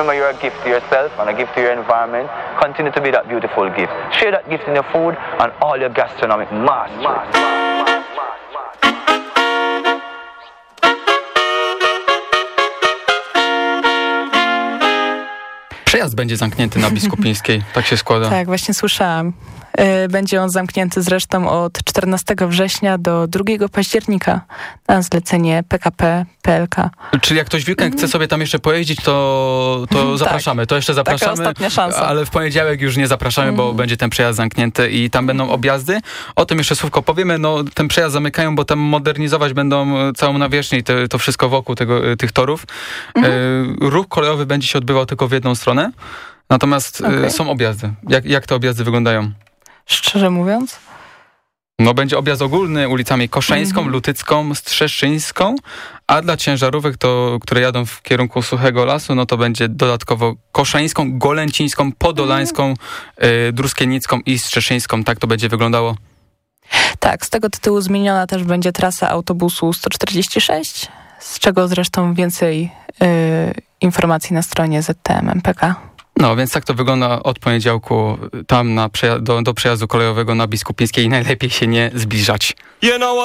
remember you're a gift to yourself and a gift to your environment. Continue to be that beautiful gift. Share that gift in your food and all your gastronomic mastery. Przejazd będzie zamknięty na Biskupińskiej, tak się składa. Tak, właśnie słyszałam. Będzie on zamknięty zresztą od 14 września do 2 października na zlecenie PKP PLK. Czyli jak ktoś w weekend chce sobie tam jeszcze pojeździć, to zapraszamy. Tak. To jeszcze zapraszamy. Taka ostatnia szansa. Ale w poniedziałek już nie zapraszamy, bo będzie ten przejazd zamknięty i tam będą objazdy. O tym jeszcze słówko powiemy. No, ten przejazd zamykają, bo tam modernizować będą całą nawierzchnię i to wszystko wokół tych torów. Ruch kolejowy będzie się odbywał tylko w jedną stronę. Natomiast są objazdy. Jak te objazdy wyglądają? Szczerze mówiąc? No będzie objazd ogólny ulicami Koszeńską, Lutycką, Strzeszyńską, a dla ciężarówek, które jadą w kierunku Suchego Lasu, no to będzie dodatkowo Koszeńską, Golęcińską, Podolańską, Druskienicką i Strzeszyńską. Tak to będzie wyglądało. Tak, z tego tytułu zmieniona też będzie trasa autobusu 146, z czego zresztą więcej informacji na stronie ZTM MPK. No, więc tak to wygląda od poniedziałku tam do przejazdu kolejowego na Biskupińskiej i najlepiej się nie zbliżać.